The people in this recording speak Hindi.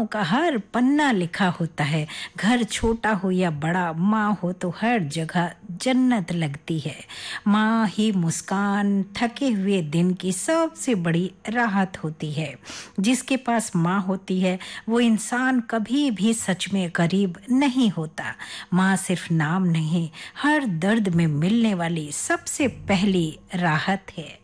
खुशियों का हर पन्ना लिखा होता है। घर छोटा हो या बड़ा, माँ हो तो हर जगह जन्नत लगती है। माँ ही मुस्कान थके हुए दिन की सबसे बड़ी राहत होती है। जिसके पास माँ होती है वो इंसान कभी भी सच में गरीब नहीं होता। माँ सिर्फ नाम नहीं, हर दर्द में मिलने वाली सबसे पहली राहत है।